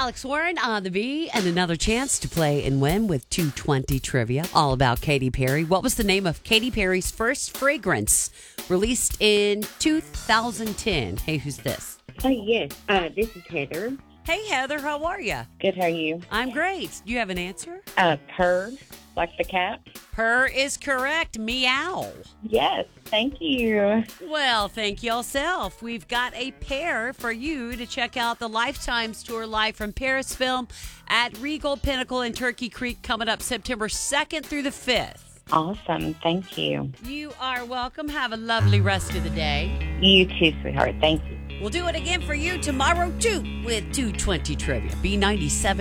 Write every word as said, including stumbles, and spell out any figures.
Alex Warren on the B, and another chance to play and win with two twenty Trivia, all about Katy Perry. What was the name of Katy Perry's first fragrance, released in two thousand ten? Hey, who's this? Oh, yes. Uh, this is Heather. Hey, Heather, how are you? Good, how are you? I'm great. Do you have an answer? Uh, purr, like the cat? Purr is correct. Meow. Yes, thank you. Well, thank yourself. We've got a pair for you to check out the Lifetimes Tour live from Paris Film at Regal Pinnacle in Turkey Creek coming up September second through the fifth. Awesome, thank you. You are welcome. Have a lovely rest of the day. You too, sweetheart. Thank you. We'll do it again for you tomorrow, too, with two twenty Trivia. B ninety-seven.